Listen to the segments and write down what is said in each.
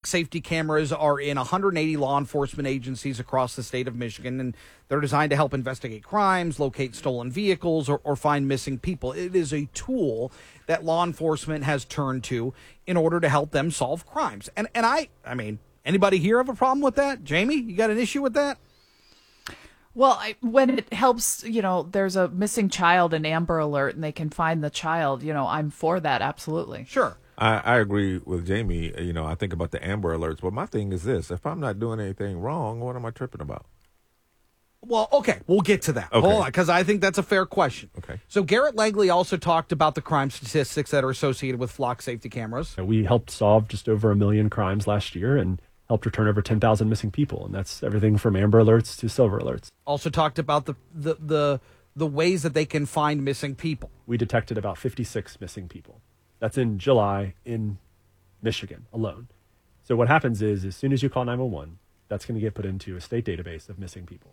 safety cameras are in 180 law enforcement agencies across the state of Michigan, and they're designed to help investigate crimes, locate stolen vehicles, or find missing people. It is a tool that law enforcement has turned to in order to help them solve crimes. And I mean, anybody here have a problem with that? Jamie, you got an issue with that? Well, when it helps, there's a missing child in Amber Alert and they can find the child, I'm for that. Absolutely. Sure. I agree with Jamie. I think about the Amber Alerts, but my thing is this: if I'm not doing anything wrong, what am I tripping about? Well, okay, we'll get to that. Okay. Hold on, because I think that's a fair question. Okay. So Garrett Langley also talked about the crime statistics that are associated with flock safety cameras. We helped solve just over 1 million crimes last year and helped return over 10,000 missing people, and that's everything from Amber Alerts to Silver Alerts. Also talked about the ways that they can find missing people. We detected about 56 missing people. That's in July in Michigan alone. So what happens is, as soon as you call 911, that's going to get put into a state database of missing people.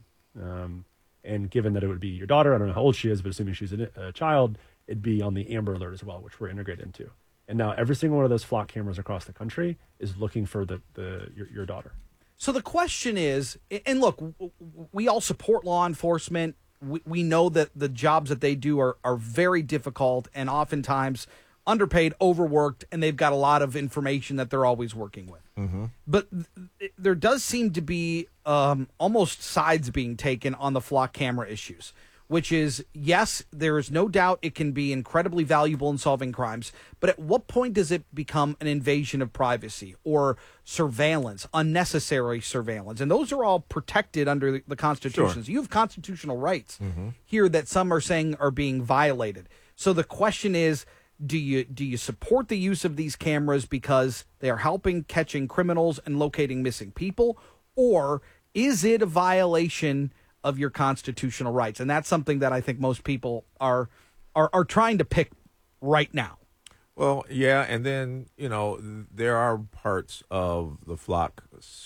And given that it would be your daughter, I don't know how old she is, but assuming she's a child, it'd be on the Amber Alert as well, which we're integrated into. And now every single one of those flock cameras across the country is looking for your daughter. So the question is, and look, we all support law enforcement. We know that the jobs that they do are very difficult and oftentimes underpaid, overworked, and they've got a lot of information that they're always working with. Mm-hmm. But there does seem to be almost sides being taken on the flock camera issues, which is, yes, there is no doubt it can be incredibly valuable in solving crimes, but at what point does it become an invasion of privacy or surveillance, unnecessary surveillance? And those are all protected under the Constitution. Sure. So you have constitutional rights here that some are saying are being violated. So the question is, do you support the use of these cameras because they are helping catching criminals and locating missing people, or is it a violation of your constitutional rights? And that's something that I think most people are trying to pick right now. Well, yeah, and then there are parts of the flock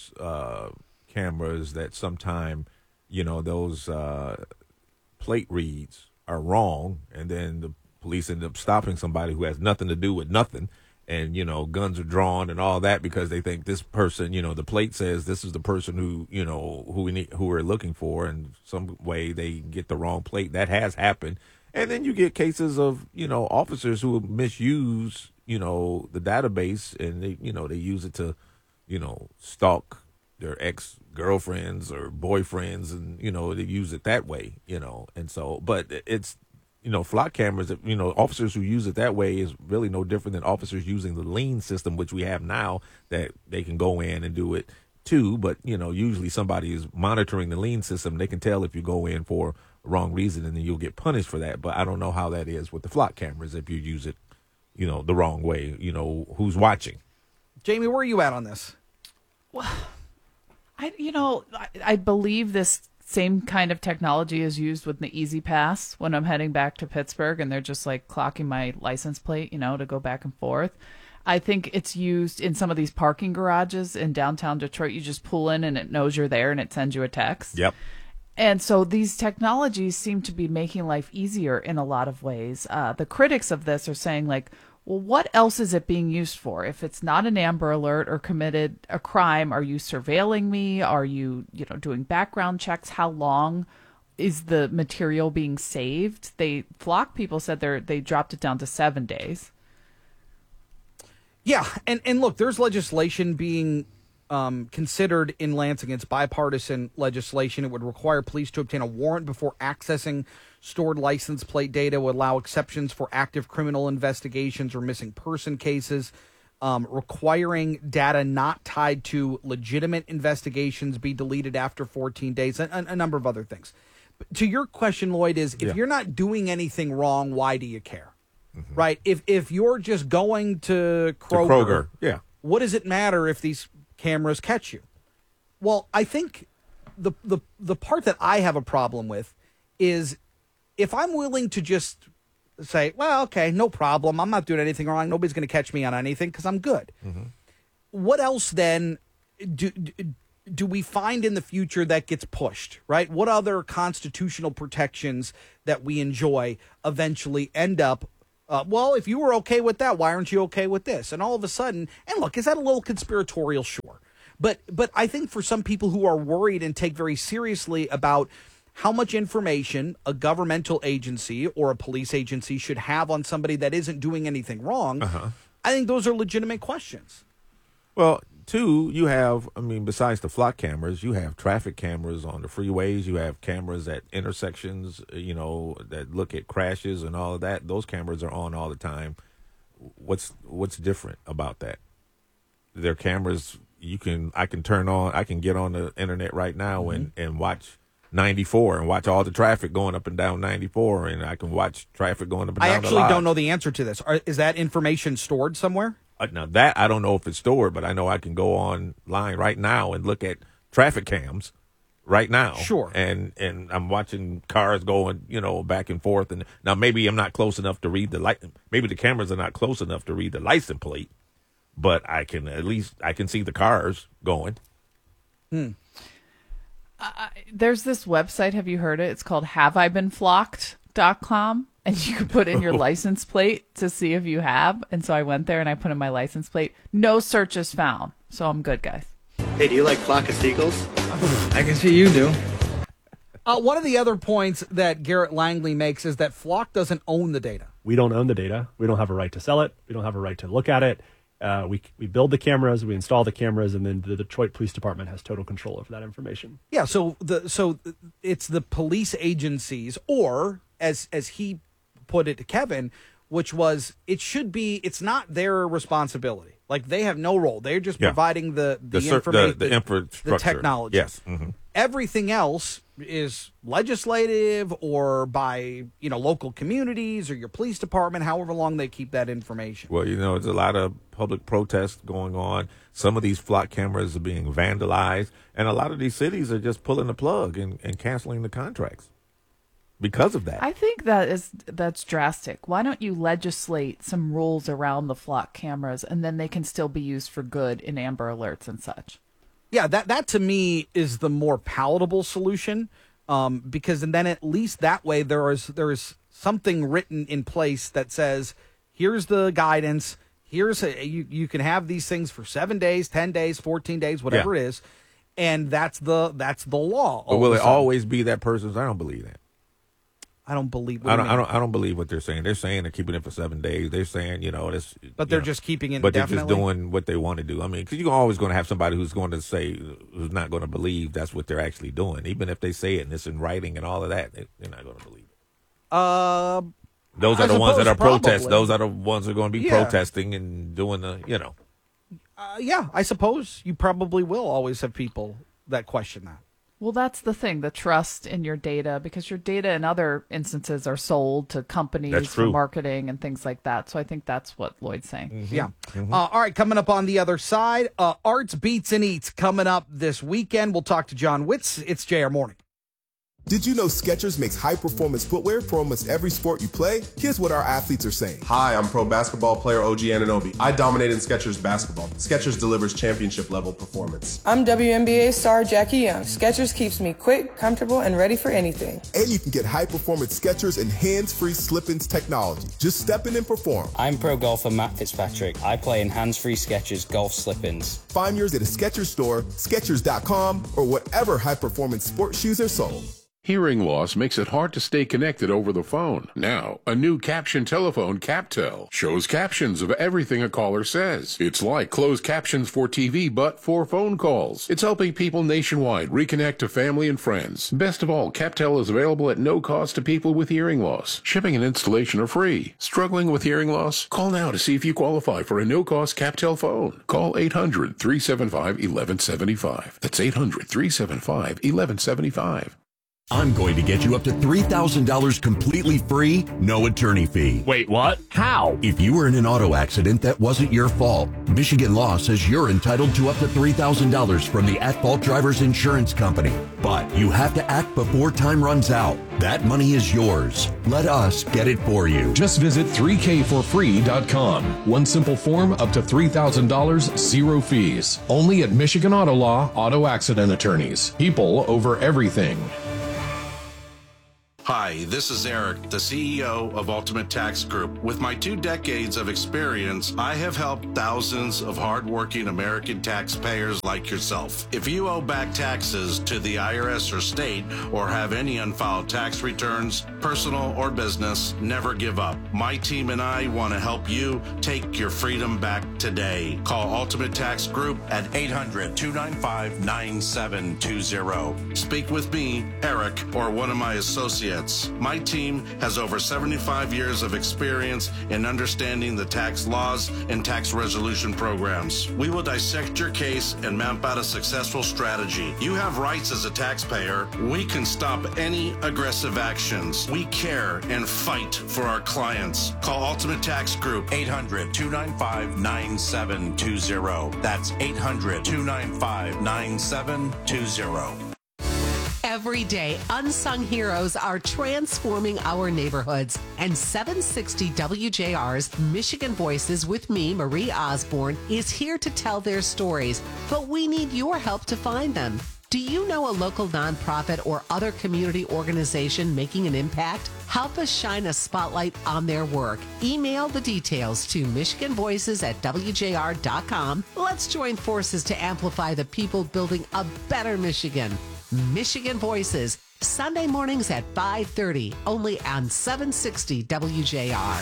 cameras that sometime those plate reads are wrong, and then the police end up stopping somebody who has nothing to do with nothing, and guns are drawn and all that because they think this person, the plate says this is the person who who we're looking for, and some way they get the wrong plate. That has happened. And then you get cases of officers who misuse the database, and they use it to stalk their ex-girlfriends or boyfriends, and they use it that way, and so, but it's flock cameras, officers who use it that way is really no different than officers using the lean system, which we have now, that they can go in and do it too. But, usually somebody is monitoring the lean system. They can tell if you go in for a wrong reason, and then you'll get punished for that. But I don't know how that is with the flock cameras if you use it, the wrong way, who's watching. Jamie, where are you at on this? Well, I believe this same kind of technology is used with the Easy Pass when I'm heading back to Pittsburgh and they're just like clocking my license plate, to go back and forth. I think it's used in some of these parking garages in downtown Detroit. You just pull in and it knows you're there and it sends you a text. Yep. And so these technologies seem to be making life easier in a lot of ways. The critics of this are saying, well, what else is it being used for? If it's not an Amber Alert or committed a crime, are you surveilling me? Are you, doing background checks? How long is the material being saved? Flock people said they dropped it down to 7 days. Yeah, and look, there's legislation being considered in Lansing. It's bipartisan legislation. It would require police to obtain a warrant before accessing stored license plate data, would allow exceptions for active criminal investigations or missing person cases, requiring data not tied to legitimate investigations be deleted after 14 days, a number of other things. But to your question, Lloyd, is if you're not doing anything wrong, why do you care? Mm-hmm. Right? If you're just going to Kroger, what does it matter if these cameras catch you? Well, I think the part that I have a problem with is if I'm willing to just say, well, okay, no problem, I'm not doing anything wrong, nobody's going to catch me on anything because I'm good. Mm-hmm. What else then do we find in the future that gets pushed, right? What other constitutional protections that we enjoy eventually end up, well, if you were okay with that, why aren't you okay with this? And all of a sudden, and look, is that a little conspiratorial? Sure. But I think for some people who are worried and take very seriously about how much information a governmental agency or a police agency should have on somebody that isn't doing anything wrong, I think those are legitimate questions. Well, two, you have, besides the flock cameras, you have traffic cameras on the freeways. You have cameras at intersections, that look at crashes and all of that. Those cameras are on all the time. What's different about that? They're cameras I can turn on, I can get on the internet right now and watch 94 and watch all the traffic going up and down 94, and I can watch traffic going up and down I the actually lodge. don't know the answer to this. Is that information stored somewhere? Now that I don't know if it's stored, but I know I can go online right now and look at traffic cams right now. Sure. And I'm watching cars going, back and forth. And now maybe I'm not close enough to read maybe the cameras are not close enough to read the license plate, but I can see the cars going. There's this website, have you heard it? It's called haveibeenflocked.com, and you can put in your license plate to see if you have. And so I went there and I put in my license plate. No searches found. So I'm good, guys. Hey, do you like flock of seagulls? I can see you do. One of the other points that Garrett Langley makes is that Flock doesn't own the data. We don't own the data. We don't have a right to sell it. We don't have a right to look at it. We build the cameras, we install the cameras, and then the Detroit Police Department has total control over that information. Yeah, so it's the police agencies, or as he put it to Kevin, which was it's not their responsibility. Like, they have no role. They're just providing the information, the infrastructure, the technology. Yes. Mm-hmm. Everything else is legislative or by local communities or your police department, however long they keep that information. Well, there's a lot of public protests going on. Some of these flock cameras are being vandalized, and a lot of these cities are just pulling the plug and canceling the contracts because of that. I think that's drastic. Why don't you legislate some rules around the flock cameras, and then they can still be used for good in Amber Alerts and such? Yeah, that to me is the more palatable solution, because then at least that way there is something written in place that says, here's the guidance, you can have these things for 7 days, 10 days, 14 days, whatever it is, and that's the law. But will it always be that person's? I don't believe that. I don't believe. I don't believe what they're saying. They're saying they're keeping it for 7 days. They're saying this, but they're just keeping it. But they're indefinitely? just doing what they want to do. Because you're always going to have somebody who's going to say, who's not going to believe that's what they're actually doing, even if they say it and it's in writing and all of that. They're not going to believe it. Those are the ones that are protesting. Those are the ones that are going to be protesting and doing the. Yeah, I suppose you probably will always have people that question that. Well, that's the thing, the trust in your data, because your data in other instances are sold to companies for marketing and things like that. So I think that's what Lloyd's saying. Mm-hmm. Yeah. Mm-hmm. All right, coming up on the other side, Arts, Beats, and Eats coming up this weekend. We'll talk to John Witz. It's JR Morning. Did you know Skechers makes high-performance footwear for almost every sport you play? Here's what our athletes are saying. Hi, I'm pro basketball player OG Anunoby. I dominate in Skechers basketball. Skechers delivers championship-level performance. I'm WNBA star Jackie Young. Skechers keeps me quick, comfortable, and ready for anything. And you can get high-performance Skechers and hands-free slip-ins technology. Just step in and perform. I'm pro golfer Matt Fitzpatrick. I play in hands-free Skechers golf slip-ins. Find yours at a Skechers store, Skechers.com, or whatever high-performance sports shoes are sold. Hearing loss makes it hard to stay connected over the phone. Now, a new caption telephone, CapTel, shows captions of everything a caller says. It's like closed captions for TV, but for phone calls. It's helping people nationwide reconnect to family and friends. Best of all, CapTel is available at no cost to people with hearing loss. Shipping and installation are free. Struggling with hearing loss? Call now to see if you qualify for a no-cost CapTel phone. Call 800-375-1175. That's 800-375-1175. I'm going to get you up to $3,000 completely free, no attorney fee. Wait, what? How? If you were in an auto accident that wasn't your fault, Michigan law says you're entitled to up to $3,000 from the at-fault driver's insurance company. But you have to act before time runs out. That money is yours. Let us get it for you. Just visit 3kforfree.com. One simple form, up to $3,000, zero fees. Only at Michigan Auto Law Auto Accident Attorneys. People over everything. Hi, this is Eric, the CEO of Ultimate Tax Group. With my 2 decades of experience, I have helped thousands of hardworking American taxpayers like yourself. If you owe back taxes to the IRS or state or have any unfiled tax returns, personal or business, never give up. My team and I want to help you take your freedom back today. Call Ultimate Tax Group at 800-295-9720. Speak with me, Eric, or one of my associates. My team has over 75 years of experience in understanding the tax laws and tax resolution programs. We will dissect your case and map out a successful strategy. You have rights as a taxpayer. We can stop any aggressive actions. We care and fight for our clients. Call Ultimate Tax Group, 800-295-9720. That's 800-295-9720. Every day, unsung heroes are transforming our neighborhoods. And 760 WJR's Michigan Voices with me, Marie Osborne, is here to tell their stories. But we need your help to find them. Do you know a local nonprofit or other community organization making an impact? Help us shine a spotlight on their work. Email the details to michiganvoices@wjr.com. Let's join forces to amplify the people building a better Michigan. Michigan Voices, Sunday mornings at 5:30, only on 760 WJR.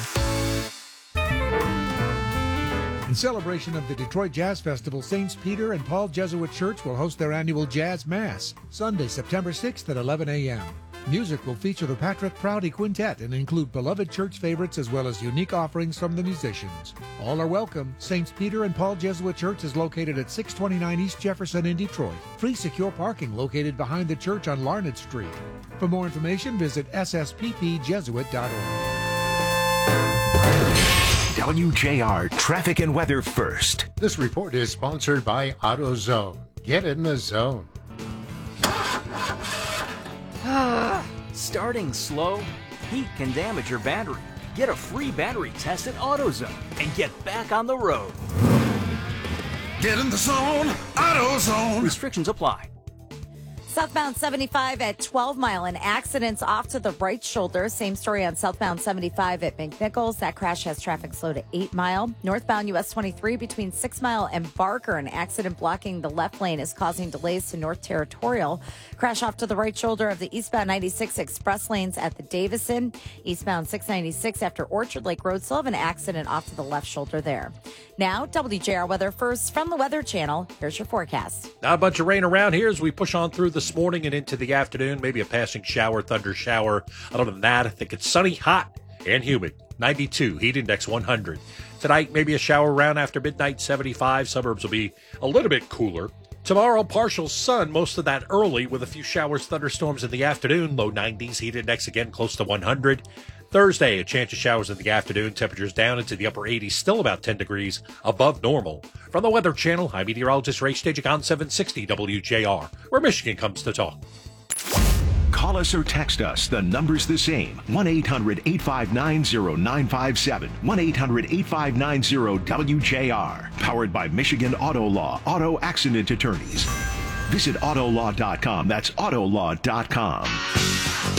In celebration of the Detroit Jazz Festival, St. Peter and Paul Jesuit Church will host their annual Jazz Mass, Sunday, September 6th at 11 a.m. Music will feature the Patrick Prouty Quintet and include beloved church favorites as well as unique offerings from the musicians. All are welcome. St. Peter and Paul Jesuit Church is located at 629 East Jefferson in Detroit. Free secure parking located behind the church on Larned Street. For more information, visit ssppjesuit.org. WJR Traffic and Weather First. This report is sponsored by AutoZone. Get in the zone. Starting slow? Heat can damage your battery. Get a free battery test at AutoZone and get back on the road. Get in the zone, AutoZone. Restrictions apply. Southbound 75 at 12 Mile, an accident's off to the right shoulder. Same story on southbound 75 at McNichols. That crash has traffic slow to 8 Mile. Northbound US 23 between 6 Mile and Barker, an accident blocking the left lane is causing delays to North Territorial. Crash off to the right shoulder of the eastbound 96 express lanes at the Davison. Eastbound 696 after Orchard Lake Road, still have an accident off to the left shoulder there. Now, WJR Weather First from the Weather Channel. Here's your forecast. Not a bunch of rain around here as we push on through this morning and into the afternoon. Maybe a passing shower, thunder shower. Other than that, I think it's sunny, hot, and humid. 92, heat index 100. Tonight, maybe a shower around after midnight, 75. Suburbs will be a little bit cooler. Tomorrow, partial sun, most of that early with a few showers, thunderstorms in the afternoon. Low 90s, heat index again close to 100. Thursday, a chance of showers in the afternoon. Temperatures down into the upper 80s, still about 10 degrees above normal. From the Weather Channel, I'm meteorologist Ray Stajic on 760 WJR, where Michigan comes to talk. Call us or text us. The number's the same. 1-800-859-0957. 1-800-859-0WJR. Powered by Michigan Auto Law, Auto Accident Attorneys. Visit Autolaw.com. That's Autolaw.com.